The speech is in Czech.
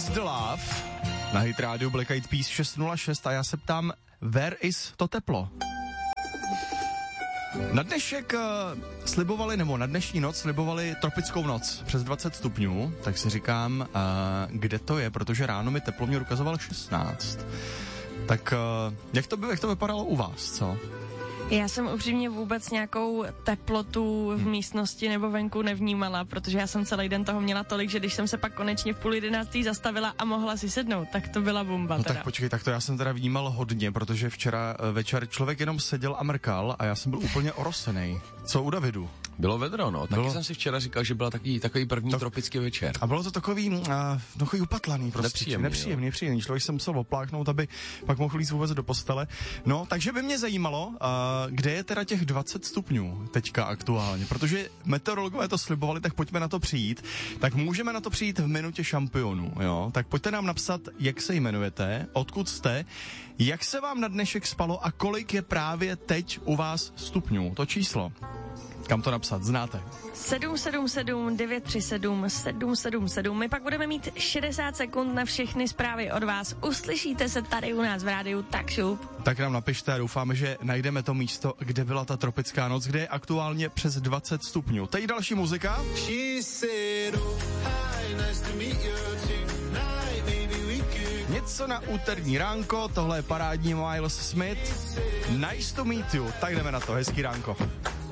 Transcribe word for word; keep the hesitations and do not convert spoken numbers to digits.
the Love na Hit Radio Black Eyed Peas šest nula šest a já se ptám, where is to teplo? Na dnešek uh, slibovali, nebo na dnešní noc slibovali tropickou noc přes dvacet stupňů, tak si říkám, uh, kde to je, protože ráno mi teploměr ukazoval šestnáct. Tak uh, jak to by, jak to vypadalo u vás, co? Já jsem upřímně vůbec nějakou teplotu v místnosti nebo venku nevnímala, protože já jsem celý den toho měla tolik, že když jsem se pak konečně v půl jedenáctý zastavila a mohla si sednout, tak to byla bomba. No teda. tak počkej, tak to já jsem teda vnímal hodně, protože včera večer člověk jenom seděl a mrkal a já jsem byl úplně orosený. Co u Davidu? Bylo vedro, no. Taky bylo... jsem si včera říkal, že byla takový, takový první to... tropický večer. A bylo to takový, uh, takový upatlaný prostě. Nepříjemný, nepříjemný, nepříjemný. Člověk se musel opláchnout, aby pak mohl jít vůbec do postele. No, takže by mě zajímalo, uh, kde je teda těch dvacet stupňů teďka aktuálně, protože meteorologové to slibovali, tak pojďme na to přijít. Tak můžeme na to přijít v minutě šampionů, jo? Tak pojďte nám napsat, jak se jmenujete, odkud jste, jak se vám na dnešek spalo a kolik je právě teď u vás stupňů, to číslo. Kam to napsat, znáte? sedm sedm sedm devět tři sedm sedm sedm sedm. My pak budeme mít šedesát sekund na všechny zprávy od vás. Uslyšíte se tady u nás v rádiu, tak šup. Tak nám napište a doufáme, že najdeme to místo, kde byla ta tropická noc, kde je aktuálně přes dvacet stupňů. Teď další muzika. Něco na úterní ránko, tohle je parádní Miles Smith. Nice to meet you. Tak jdeme na to, hezký ránko.